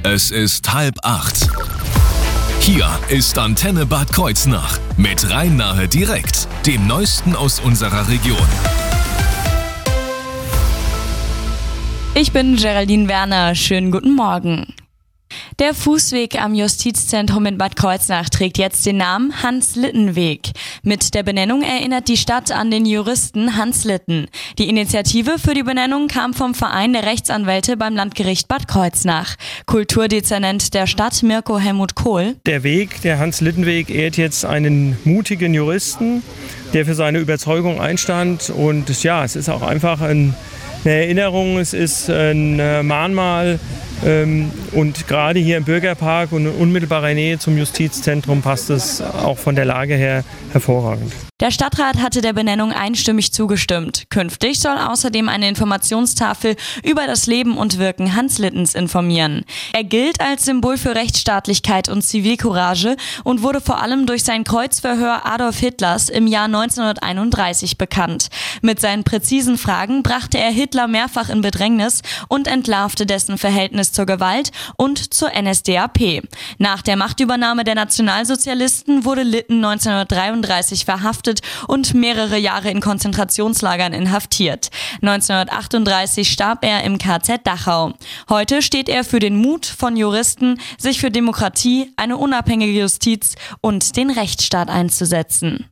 Es ist 7:30. Hier ist Antenne Bad Kreuznach mit Rhein-Nahe direkt, dem Neuesten aus unserer Region. Ich bin Geraldine Werner, schönen guten Morgen. Der Fußweg am Justizzentrum in Bad Kreuznach trägt jetzt den Namen Hans-Litten-Weg. Mit der Benennung erinnert die Stadt an den Juristen Hans Litten. Die Initiative für die Benennung kam vom Verein der Rechtsanwälte beim Landgericht Bad Kreuznach. Kulturdezernent der Stadt Mirko Helmut Kohl. Der Weg, der Hans-Litten-Weg, ehrt jetzt einen mutigen Juristen, der für seine Überzeugung einstand. Und ja, es ist auch einfach eine Erinnerung, es ist ein Mahnmal. Und gerade hier im Bürgerpark und in unmittelbarer Nähe zum Justizzentrum passt es auch von der Lage her hervorragend. Der Stadtrat hatte der Benennung einstimmig zugestimmt. Künftig soll außerdem eine Informationstafel über das Leben und Wirken Hans Littens informieren. Er gilt als Symbol für Rechtsstaatlichkeit und Zivilcourage und wurde vor allem durch sein Kreuzverhör Adolf Hitlers im Jahr 1931 bekannt. Mit seinen präzisen Fragen brachte er Hitler mehrfach in Bedrängnis und entlarvte dessen Verhältnis zur Gewalt und zur NSDAP. Nach der Machtübernahme der Nationalsozialisten wurde Litten 1933 verhaftet und mehrere Jahre in Konzentrationslagern inhaftiert. 1938 starb er im KZ Dachau. Heute steht er für den Mut von Juristen, sich für Demokratie, eine unabhängige Justiz und den Rechtsstaat einzusetzen.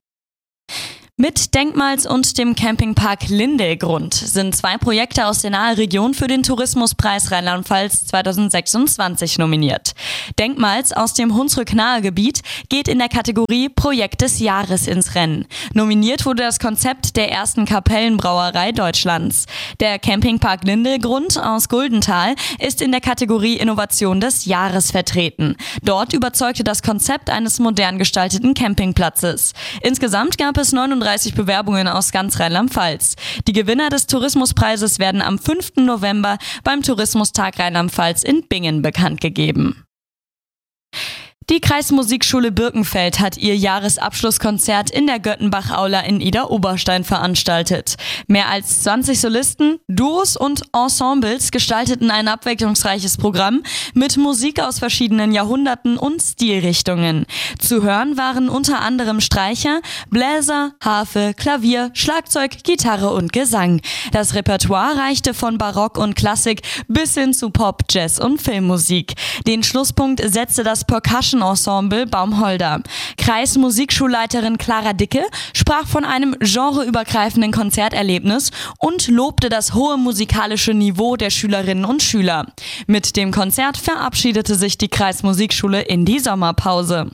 Mit Denkmals und dem Campingpark Lindegrund sind 2 Projekte aus der Nahe-Region für den Tourismuspreis Rheinland-Pfalz 2026 nominiert. Denkmals aus dem Hunsrück-Nahe-Gebiet geht in der Kategorie Projekt des Jahres ins Rennen. Nominiert wurde das Konzept der ersten Kapellenbrauerei Deutschlands. Der Campingpark Lindegrund aus Guldenthal ist in der Kategorie Innovation des Jahres vertreten. Dort überzeugte das Konzept eines modern gestalteten Campingplatzes. Insgesamt gab es 39 Bewerbungen aus ganz Rheinland-Pfalz. Die Gewinner des Tourismuspreises werden am 5. November beim Tourismustag Rheinland-Pfalz in Bingen bekannt gegeben. Die Kreismusikschule Birkenfeld hat ihr Jahresabschlusskonzert in der Göttenbach-Aula in Idar-Oberstein veranstaltet. Mehr als 20 Solisten, Duos und Ensembles gestalteten ein abwechslungsreiches Programm mit Musik aus verschiedenen Jahrhunderten und Stilrichtungen. Zu hören waren unter anderem Streicher, Bläser, Harfe, Klavier, Schlagzeug, Gitarre und Gesang. Das Repertoire reichte von Barock und Klassik bis hin zu Pop, Jazz und Filmmusik. Den Schlusspunkt setzte das Percussion-Ensemble Baumholder. Kreismusikschulleiterin Clara Dicke sprach von einem genreübergreifenden Konzerterlebnis und lobte das hohe musikalische Niveau der Schülerinnen und Schüler. Mit dem Konzert verabschiedete sich die Kreismusikschule in die Sommerpause.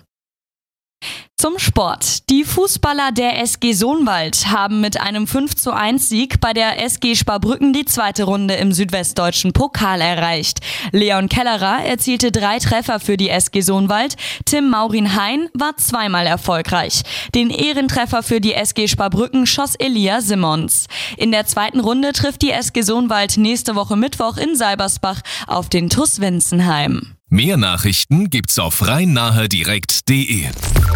Zum Sport. Die Fußballer der SG Sohnwald haben mit einem 5:1-Sieg bei der SG Sparbrücken die 2. Runde im südwestdeutschen Pokal erreicht. Leon Kellerer erzielte 3 Treffer für die SG Sohnwald. Tim Maurin-Hein war zweimal erfolgreich. Den Ehrentreffer für die SG Sparbrücken schoss Elia Simmons. In der 2. Runde trifft die SG Sohnwald nächste Woche Mittwoch in Seibersbach auf den TuS Winzenheim. Mehr Nachrichten gibt's auf rhein-nahe-direkt.de.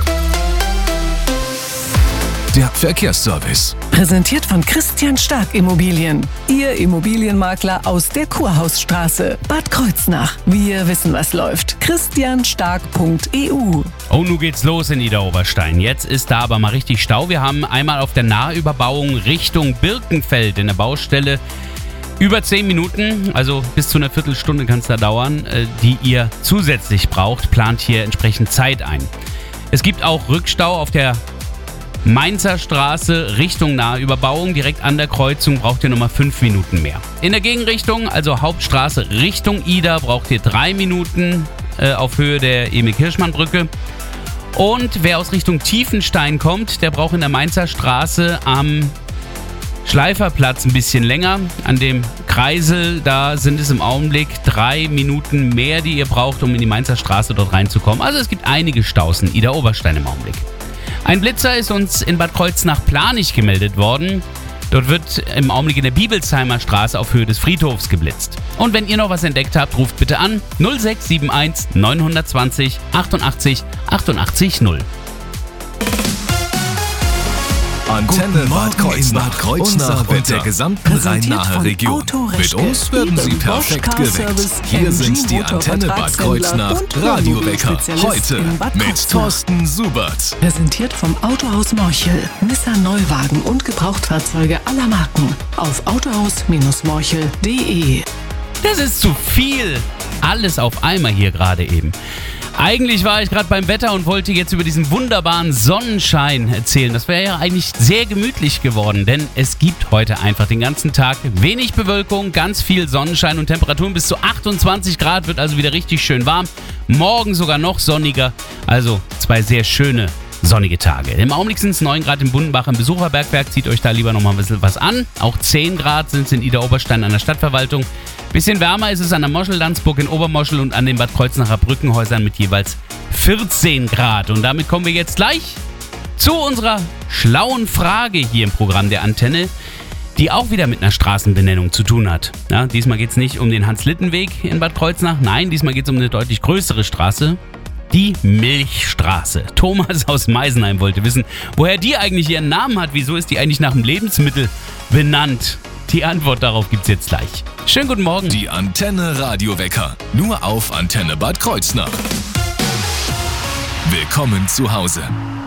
Der Verkehrsservice. Präsentiert von Christian Stark Immobilien. Ihr Immobilienmakler aus der Kurhausstraße, Bad Kreuznach. Wir wissen, was läuft. christianstark.eu. Oh, nun geht's los in Idar-Oberstein. Jetzt ist da aber mal richtig Stau. Wir haben einmal auf der Nahüberbauung Richtung Birkenfeld in der Baustelle über 10 Minuten, also bis zu einer Viertelstunde kann es da dauern, die ihr zusätzlich braucht, plant hier entsprechend Zeit ein. Es gibt auch Rückstau auf der Mainzer Straße Richtung Nahüberbauung. Direkt an der Kreuzung braucht ihr nochmal 5 Minuten mehr. In der Gegenrichtung, also Hauptstraße Richtung Idar, braucht ihr 3 Minuten auf Höhe der Emil-Kirchmann-Brücke. Und wer aus Richtung Tiefenstein kommt, der braucht in der Mainzer Straße am Schleiferplatz ein bisschen länger. An dem Kreisel, da sind es im Augenblick 3 Minuten mehr, die ihr braucht, um in die Mainzer Straße dort reinzukommen. Also es gibt einige Staus in Idar-Oberstein im Augenblick. Ein Blitzer ist uns in Bad Kreuznach-Planich gemeldet worden. Dort wird im Augenblick in der Bibelsheimer Straße auf Höhe des Friedhofs geblitzt. Und wenn ihr noch was entdeckt habt, ruft bitte an 0671 920 88 88 0. Antenne Bad Kreuznach, unser und der gesamten Rhein-Nahe Region. Mit uns werden Sie perfekt geweckt. Hier sind die Antenne Bad Kreuznach Radiowecker. Heute mit Thorsten Subert. Präsentiert vom Autohaus Morchel. Nissan Neuwagen und Gebrauchtfahrzeuge aller Marken. Auf autohaus-morchel.de. Das ist zu viel. Alles auf einmal hier gerade eben. Eigentlich war ich gerade beim Wetter und wollte jetzt über diesen wunderbaren Sonnenschein erzählen. Das wäre ja eigentlich sehr gemütlich geworden, denn es gibt heute einfach den ganzen Tag wenig Bewölkung, ganz viel Sonnenschein und Temperaturen bis zu 28 Grad, wird also wieder richtig schön warm. Morgen sogar noch sonniger, also 2 sehr schöne sonnige Tage. Im Augenblick sind es 9 Grad im Bundenbach im Besucherbergwerk. Zieht euch da lieber noch mal ein bisschen was an. Auch 10 Grad sind es in Idar-Oberstein an der Stadtverwaltung. Bisschen wärmer ist es an der Moschel-Landsburg in Obermoschel und an den Bad Kreuznacher Brückenhäusern mit jeweils 14 Grad. Und damit kommen wir jetzt gleich zu unserer schlauen Frage hier im Programm der Antenne, die auch wieder mit einer Straßenbenennung zu tun hat. Ja, diesmal geht es nicht um den Hans-Litten-Weg in Bad Kreuznach. Nein, diesmal geht es um eine deutlich größere Straße. Die Milchstraße. Thomas aus Meisenheim wollte wissen, woher die eigentlich ihren Namen hat. Wieso ist die eigentlich nach einem Lebensmittel benannt? Die Antwort darauf gibt's jetzt gleich. Schönen guten Morgen. Die Antenne Radiowecker. Nur auf Antenne Bad Kreuznach. Willkommen zu Hause.